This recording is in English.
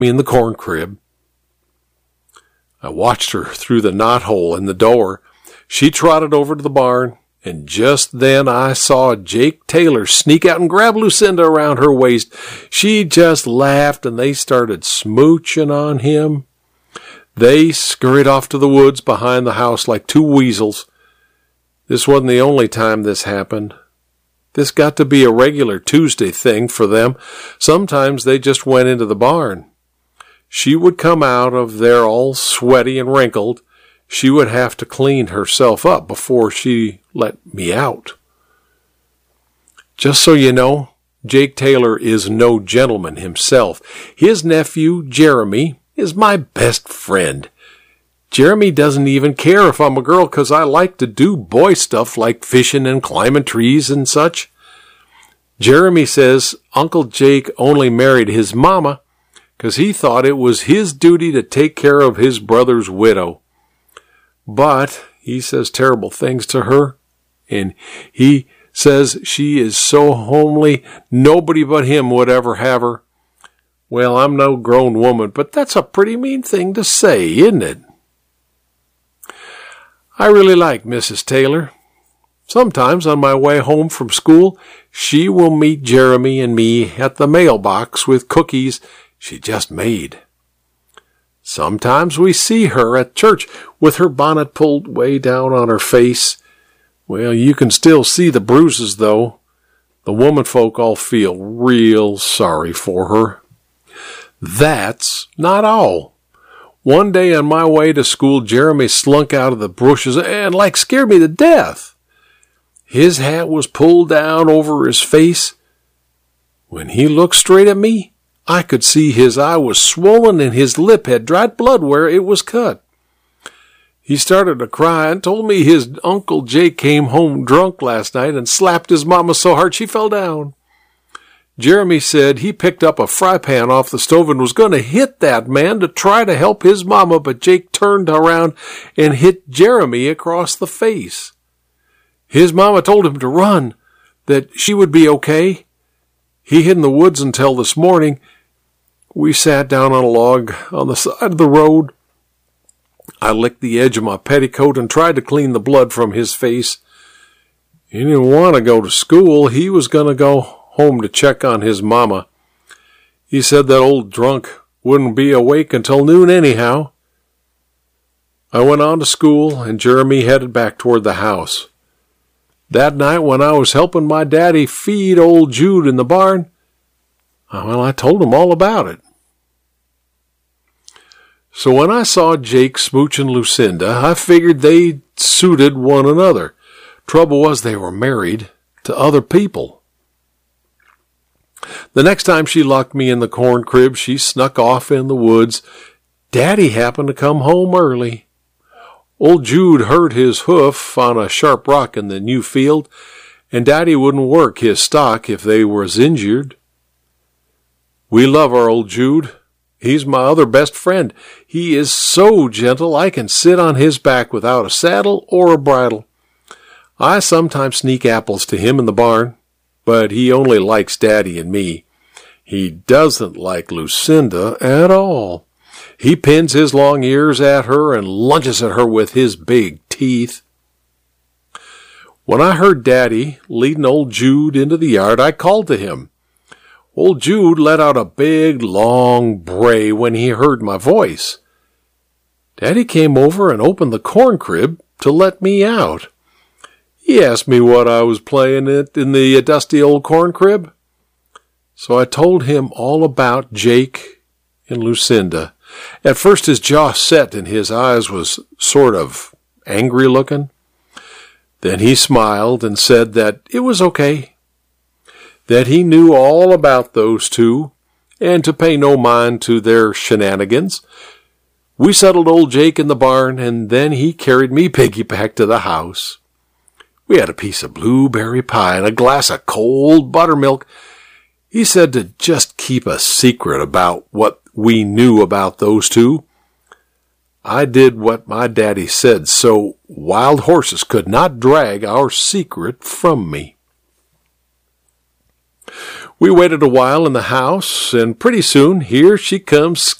me in the corn crib. I watched her through the knothole in the door. She trotted over to the barn, and just then I saw Jake Taylor sneak out and grab Lucinda around her waist. She just laughed, and they started smooching on him. They scurried off to the woods behind the house like two weasels. This wasn't the only time this happened. This got to be a regular Tuesday thing for them. Sometimes they just went into the barn. She would come out of there all sweaty and wrinkled. She would have to clean herself up before she let me out. Just so you know, Jake Taylor is no gentleman himself. His nephew, Jeremy, is my best friend. Jeremy doesn't even care if I'm a girl, 'cause I like to do boy stuff like fishing and climbing trees and such. Jeremy says Uncle Jake only married his mama 'cause he thought it was his duty to take care of his brother's widow. But he says terrible things to her, and he says she is so homely nobody but him would ever have her. Well, I'm no grown woman, but that's a pretty mean thing to say, isn't it? I really like Mrs. Taylor. Sometimes on my way home from school, she will meet Jeremy and me at the mailbox with cookies she just made. Sometimes we see her at church with her bonnet pulled way down on her face. Well, you can still see the bruises, though. The womanfolk all feel real sorry for her. That's not all. One day on my way to school, Jeremy slunk out of the bushes and scared me to death. His hat was pulled down over his face. When he looked straight at me, I could see his eye was swollen and his lip had dried blood where it was cut. He started to cry and told me his Uncle Jake came home drunk last night and slapped his mama so hard she fell down. Jeremy said he picked up a fry pan off the stove and was going to hit that man to try to help his mama, but Jake turned around and hit Jeremy across the face. His mama told him to run, that she would be okay. He hid in the woods until this morning. We sat down on a log on the side of the road. I licked the edge of my petticoat and tried to clean the blood from his face. He didn't want to go to school. He was going to go home to check on his mama. He said that old drunk wouldn't be awake until noon anyhow. I went on to school, and Jeremy headed back toward the house. That night when I was helping my daddy feed old Jude in the barn, I told him all about it. So when I saw Jake smooching Lucinda, I figured they suited one another. Trouble was they were married to other people. The next time she locked me in the corn crib, she snuck off in the woods. Daddy happened to come home early. Old Jude hurt his hoof on a sharp rock in the new field, and Daddy wouldn't work his stock if they was injured. We love our old Jude. He's my other best friend. He is so gentle I can sit on his back without a saddle or a bridle. I sometimes sneak apples to him in the barn, but he only likes Daddy and me. He doesn't like Lucinda at all. He pins his long ears at her and lunges at her with his big teeth. When I heard Daddy leading old Jude into the yard, I called to him. Old Jude let out a big, long bray when he heard my voice. Daddy came over and opened the corn crib to let me out. He asked me what I was playing at in the dusty old corn crib. So I told him all about Jake and Lucinda. At first his jaw set and his eyes was sort of angry looking. Then he smiled and said that it was okay, that he knew all about those two, and to pay no mind to their shenanigans. We settled old Jake in the barn, and then he carried me piggyback to the house. We had a piece of blueberry pie and a glass of cold buttermilk. He said to just keep a secret about what we knew about those two. I did what my daddy said, so wild horses could not drag our secret from me. We waited a while in the house, and pretty soon here she comes